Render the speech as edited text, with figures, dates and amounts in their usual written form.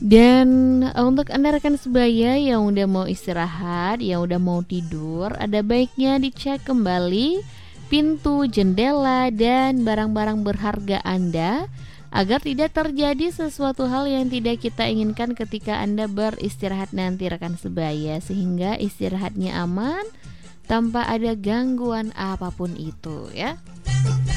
Dan untuk Anda rekan sebaya yang udah mau istirahat, yang udah mau tidur, ada baiknya dicek kembali pintu, jendela, dan barang-barang berharga Anda agar tidak terjadi sesuatu hal yang tidak kita inginkan ketika Anda beristirahat nanti rekan sebaya, sehingga istirahatnya aman tanpa ada gangguan apapun itu ya.